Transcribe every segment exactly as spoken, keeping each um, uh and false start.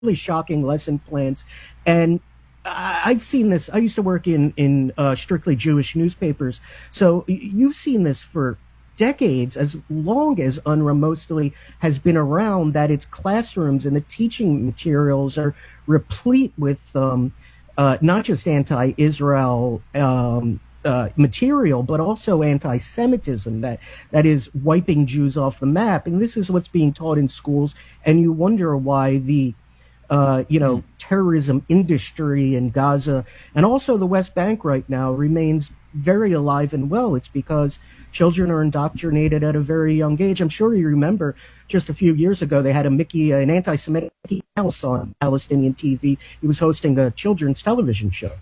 really shocking lesson plans. And I've seen this. I used to work in, in uh, strictly Jewish newspapers. So you've seen this for decades, as long as UNRWA mostly has been around, that its classrooms and the teaching materials are replete with um, uh, not just anti-Israel um, uh, material, but also anti-Semitism that, that is wiping Jews off the map. And this is what's being taught in schools. And you wonder why the Uh, you know, terrorism industry in Gaza and also the West Bank right now remains very alive and well. It's because children are indoctrinated at a very young age. I'm sure you remember just a few years ago, they had a Mickey, an anti-Semitic Mouse on Palestinian T V. He was hosting a children's television show.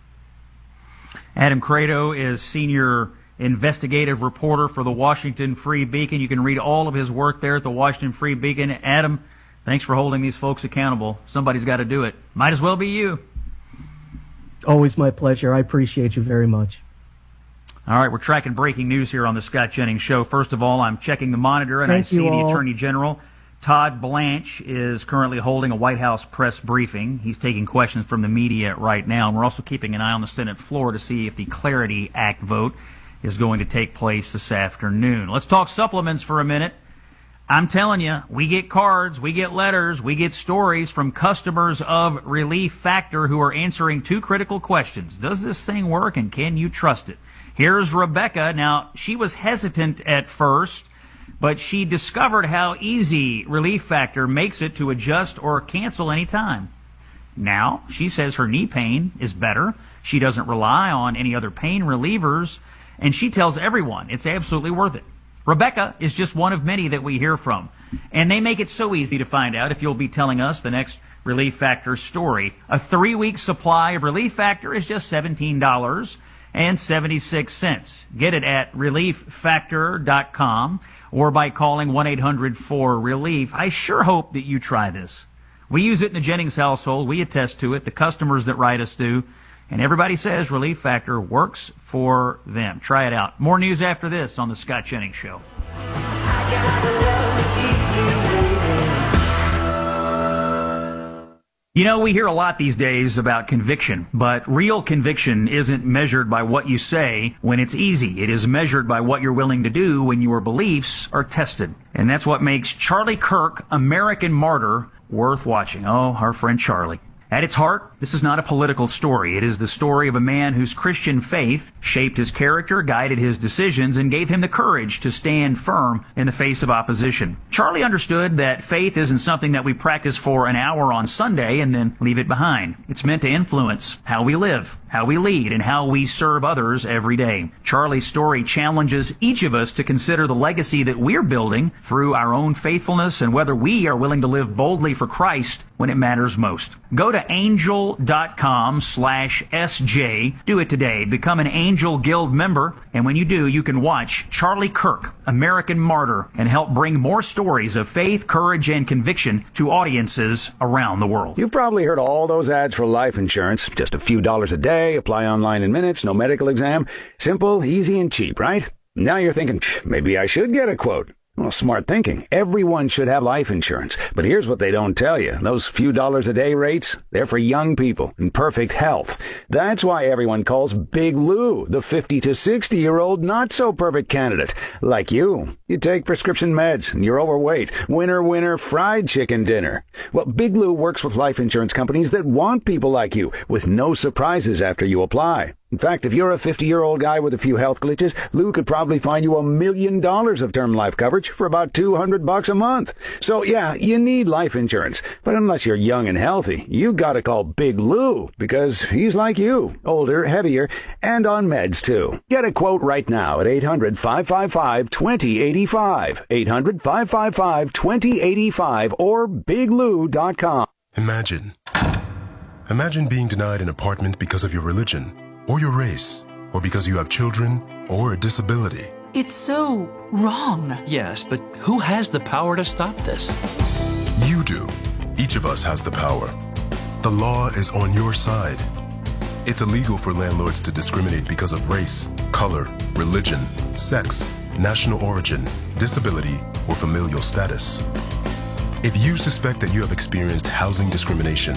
Adam Credo is senior investigative reporter for the Washington Free Beacon. You can read all of his work there at the Washington Free Beacon. Adam, thanks for holding these folks accountable. Somebody's got to do it. Might as well be you. Always my pleasure. I appreciate you very much. All right, we're tracking breaking news here on the Scott Jennings Show. First of all, I'm checking the monitor, and Thank I see the all. Attorney General, Todd Blanche, is currently holding a White House press briefing. He's taking questions from the media right now, and we're also keeping an eye on the Senate floor to see if the Clarity Act vote is going to take place this afternoon. Let's talk supplements for a minute. I'm telling you, we get cards, we get letters, we get stories from customers of Relief Factor who are answering two critical questions. Does this thing work, and can you trust it? Here's Rebecca. Now, she was hesitant at first, but she discovered how easy Relief Factor makes it to adjust or cancel any time. Now, she says her knee pain is better. She doesn't rely on any other pain relievers, and she tells everyone it's absolutely worth it. Rebecca is just one of many that we hear from. And they make it so easy to find out if you'll be telling us the next Relief Factor story. A three-week supply of Relief Factor is just seventeen dollars and seventy-six cents. Get it at relief factor dot com or by calling one eight hundred four relief. I sure hope that you try this. We use it in the Jennings household. We attest to it. The customers that write us do. And everybody says Relief Factor works for them. Try it out. More news after this on the Scott Jennings Show. You know, we hear a lot these days about conviction, but real conviction isn't measured by what you say when it's easy. It is measured by what you're willing to do when your beliefs are tested. And that's what makes Charlie Kirk, American Martyr, worth watching. Oh, our friend Charlie. At its heart, this is not a political story. It is the story of a man whose Christian faith shaped his character, guided his decisions, and gave him the courage to stand firm in the face of opposition. Charlie understood that faith isn't something that we practice for an hour on Sunday and then leave it behind. It's meant to influence how we live, how we lead, and how we serve others every day. Charlie's story challenges each of us to consider the legacy that we're building through our own faithfulness and whether we are willing to live boldly for Christ when it matters most. Go to angel.com slash SJ. Do it today. Become an Angel Guild member. And when you do, you can watch Charlie Kirk, American Martyr, and help bring more stories of faith, courage, and conviction to audiences around the world. You've probably heard all those ads for life insurance. Just a few dollars a day, apply online in minutes, no medical exam. Simple, easy, and cheap, right? Now you're thinking, maybe I should get a quote. Well, smart thinking. Everyone should have life insurance. But here's what they don't tell you. Those few dollars a day rates, they're for young people in perfect health. That's why everyone calls Big Lou the fifty to sixty-year-old not-so-perfect candidate. Like you. You take prescription meds and you're overweight. Winner, winner, fried chicken dinner. Well, Big Lou works with life insurance companies that want people like you with no surprises after you apply. In fact, if you're a fifty-year-old guy with a few health glitches, Lou could probably find you a million dollars of term life coverage for about two hundred bucks a month. So yeah, you need life insurance. But unless you're young and healthy, you gotta call Big Lou because he's like you, older, heavier, and on meds too. Get a quote right now at eight hundred, five five five, two zero eight five, eight hundred, five five five, two zero eight five or big lou dot com. Imagine. Imagine being denied an apartment because of your religion, or your race, or because you have children, or a disability. It's so wrong. Yes, but who has the power to stop this? You do. Each of us has the power. The law is on your side. It's illegal for landlords to discriminate because of race, color, religion, sex, national origin, disability, or familial status. If you suspect that you have experienced housing discrimination,